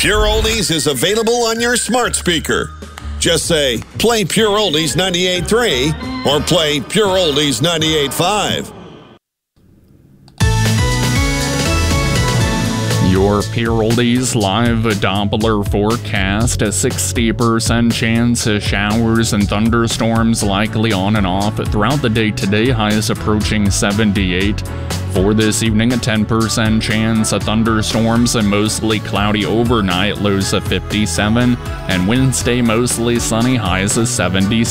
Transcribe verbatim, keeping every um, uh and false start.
Pure Oldies is available on your smart speaker. Just say, play Pure Oldies ninety-eight point three or play Pure Oldies ninety-eight point five. Your Pure Oldies live Doppler forecast, a sixty percent chance of showers and thunderstorms likely on and off throughout the day today, highs approaching seventy-eight. For this evening, a ten percent chance of thunderstorms and mostly cloudy overnight, lows of fifty-seven. And Wednesday, mostly sunny, highs of seventy-six.